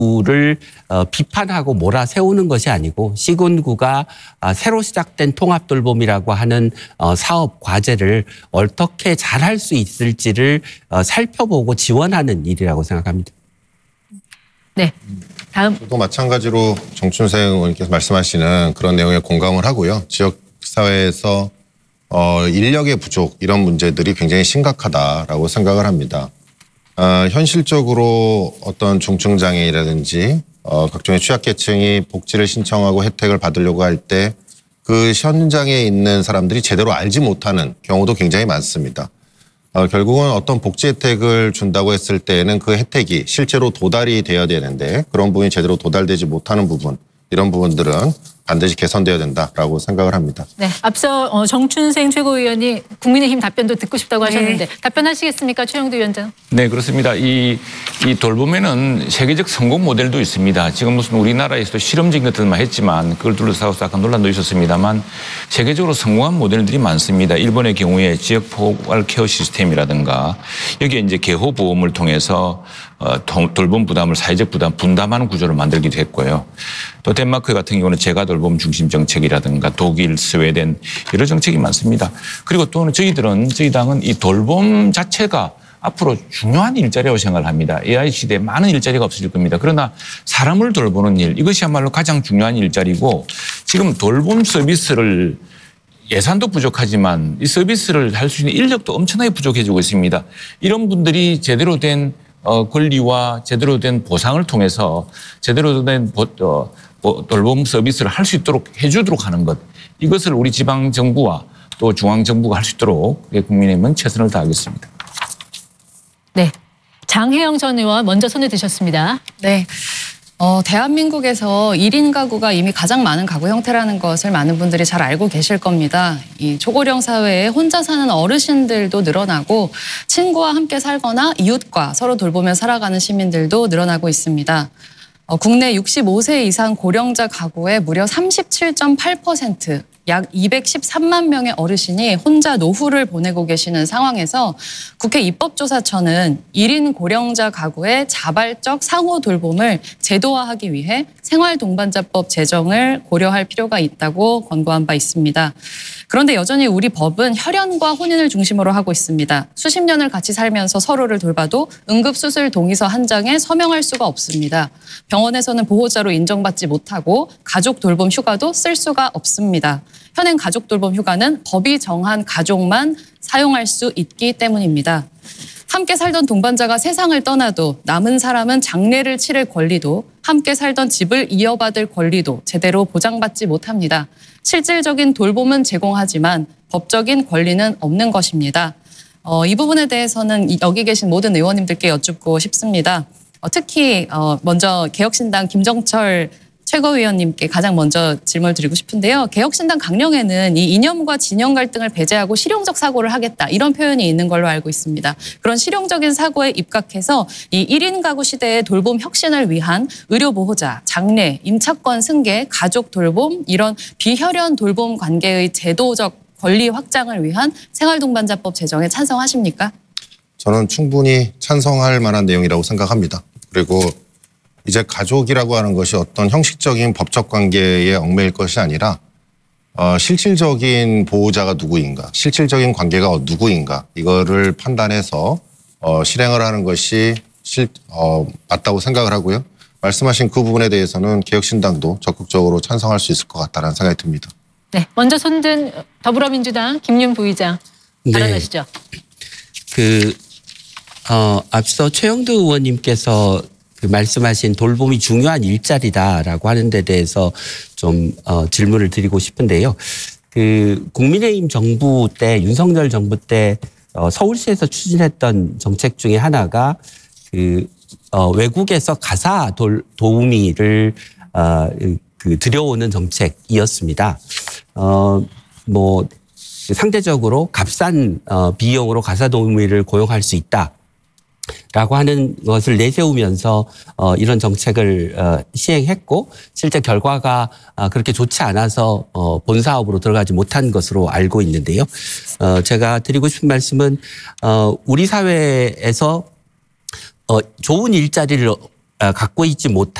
를 비판하고 몰아세우는 것이 아니고 시군구가 새로 시작된 통합돌봄이라고 하는 사업 과제를 어떻게 잘할 수 있을지를 살펴보고 지원하는 일이라고 생각합니다. 네, 다음. 또 마찬가지로 정춘생 의원님께서 말씀하시는 그런 내용에 공감을 하고요. 지역사회에서 인력의 부족 이런 문제들이 굉장히 심각하다라고 생각을 합니다. 현실적으로 어떤 중증장애인이라든지 각종의 취약계층이 복지를 신청하고 혜택을 받으려고 할 때 그 현장에 있는 사람들이 제대로 알지 못하는 경우도 굉장히 많습니다. 결국은 어떤 복지 혜택을 준다고 했을 때에는 그 혜택이 실제로 도달이 돼야 되는데 그런 부분이 제대로 도달되지 못하는 부분, 이런 부분들은 반드시 개선되어야 된다라고 생각을 합니다. 네, 앞서 정춘생 최고위원이 국민의힘 답변도 듣고 싶다고 하셨는데 답변하시겠습니까, 최영두 위원장? 네, 그렇습니다. 이 돌봄에는 세계적 성공 모델도 있습니다. 지금 무슨 우리나라에서도 실험적인 것들만 했지만 그걸 둘러싸고서 약간 논란도 있었습니다만 세계적으로 성공한 모델들이 많습니다. 일본의 경우에 지역 포괄 케어 시스템이라든가 여기에 이제 개호보험을 통해서 돌봄 부담을 사회적 분담하는 구조를 만들기도 했고요. 또 덴마크 같은 경우는 재가 돌봄 중심 정책이라든가 독일, 스웨덴 여러 정책이 많습니다. 그리고 또는 저희 당은 이 돌봄 자체가 앞으로 중요한 일자리라고 생각을 합니다. AI 시대에 많은 일자리가 없어질 겁니다. 그러나 사람을 돌보는 일, 이것이야말로 가장 중요한 일자리고 지금 돌봄 서비스를 예산도 부족하지만 이 서비스를 할 수 있는 인력도 엄청나게 부족해지고 있습니다. 이런 분들이 제대로 된 권리와 제대로 된 보상을 통해서 제대로 된 돌봄 서비스를 할 수 있도록 해주도록 하는 것. 이것을 우리 지방정부와 또 중앙정부가 할 수 있도록 국민의힘은 최선을 다하겠습니다. 네, 장혜영 전 의원 먼저 손에 드셨습니다. 네. 대한민국에서 1인 가구가 이미 가장 많은 가구 형태라는 것을 많은 분들이 잘 알고 계실 겁니다. 이 초고령 사회에 혼자 사는 어르신들도 늘어나고 친구와 함께 살거나 이웃과 서로 돌보며 살아가는 시민들도 늘어나고 있습니다. 국내 65세 이상 고령자 가구의 무려 37.8%, 약 213만 명의 어르신이 혼자 노후를 보내고 계시는 상황에서 국회 입법조사처는 1인 고령자 가구의 자발적 상호 돌봄을 제도화하기 위해 생활동반자법 제정을 고려할 필요가 있다고 권고한 바 있습니다. 그런데 여전히 우리 법은 혈연과 혼인을 중심으로 하고 있습니다. 수십 년을 같이 살면서 서로를 돌봐도 응급수술 동의서 한 장에 서명할 수가 없습니다. 병원에서는 보호자로 인정받지 못하고 가족 돌봄 휴가도 쓸 수가 없습니다. 현행 가족 돌봄 휴가는 법이 정한 가족만 사용할 수 있기 때문입니다. 함께 살던 동반자가 세상을 떠나도 남은 사람은 장례를 치를 권리도 함께 살던 집을 이어받을 권리도 제대로 보장받지 못합니다. 실질적인 돌봄은 제공하지만 법적인 권리는 없는 것입니다. 이 부분에 대해서는 여기 계신 모든 의원님들께 여쭙고 싶습니다. 특히 먼저 개혁신당 김정철 최고위원님께 가장 먼저 질문을 드리고 싶은데요. 개혁신당 강령에는 이 이념과 진영 갈등을 배제하고 실용적 사고를 하겠다, 이런 표현이 있는 걸로 알고 있습니다. 그런 실용적인 사고에 입각해서 이 1인 가구 시대의 돌봄 혁신을 위한 의료보호자, 장례, 임차권 승계, 가족 돌봄, 이런 비혈연 돌봄 관계의 제도적 권리 확장을 위한 생활동반자법 제정에 찬성하십니까? 저는 충분히 찬성할 만한 내용이라고 생각합니다. 그리고 이제 가족이라고 하는 것이 어떤 형식적인 법적 관계에 얽매일 것이 아니라 실질적인 보호자가 누구인가, 실질적인 관계가 누구인가, 이거를 판단해서 실행을 하는 것이 맞다고 생각을 하고요. 말씀하신 그 부분에 대해서는 개혁신당도 적극적으로 찬성할 수 있을 것 같다는 생각이 듭니다. 네, 먼저 손든 더불어민주당 김윤 부의장 발언하시죠. 네. 앞서 최영두 의원님께서 말씀하신 돌봄이 중요한 일자리다라고 하는 데 대해서 좀 질문을 드리고 싶은데요. 국민의힘 정부 때, 윤석열 정부 때 서울시에서 추진했던 정책 중에 하나가 외국에서 가사 도우미를 들여오는 정책이었습니다. 상대적으로 값싼 비용으로 가사 도우미를 고용할 수 있다. 라고 하는 것을 내세우면서 이런 정책을 시행했고 실제 결과가 그렇게 좋지 않아서 본 사업으로 들어가지 못한 것으로 알고 있는데요. 제가 드리고 싶은 말씀은 우리 사회에서 좋은 일자리를 갖고 있지 못한